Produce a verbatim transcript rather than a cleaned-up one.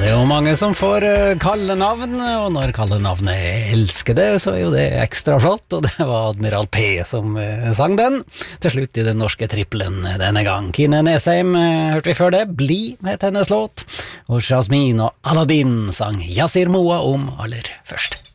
Det er jo mange som får uh, kalle navn, og når kalle navn er elskede, så er jo det ekstra flott, og det var Admiral P som uh, sang den. Til slutt i den norske trippelen denne gang. Kine Nesheim uh, hørte vi før det, Bli med hennes låt, og Jasmin og Aladdin sang Yasir Moa om aller først.